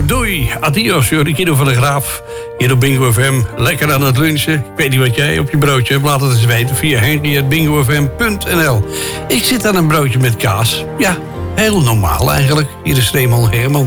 Doei, adios, Ricardo van der Graaf. Hier op Bingo FM, lekker aan het lunchen. Ik weet niet wat jij op je broodje hebt, laat het eens weten via henry@bingofm.nl. Ik zit aan een broodje met kaas. Ja, heel normaal eigenlijk. Hier is Raymond Herman.